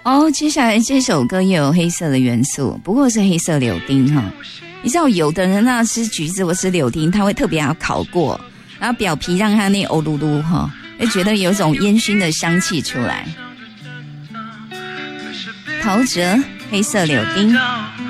哦，接下来这首歌也有黑色的元素，不过是黑色柳丁哈。你知道有的人啊吃橘子或吃柳丁，他会特别要烤过，然后表皮让它那欧噜噜哈，会觉得有一种烟熏的香气出来。陶喆黑色柳丁。